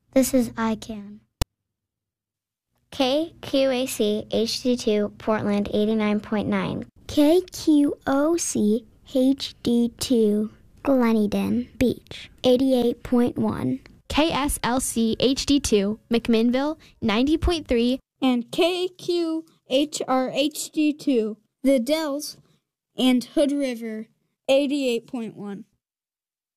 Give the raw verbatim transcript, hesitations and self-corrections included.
This is I C A N. K Q A C H D two Portland eighty-nine point nine. K Q O C H D two Gleneden Beach eighty-eight point one. K S L C H D two McMinnville ninety point three. And K Q H R H D two The Dells and Hood River eighty-eight point one.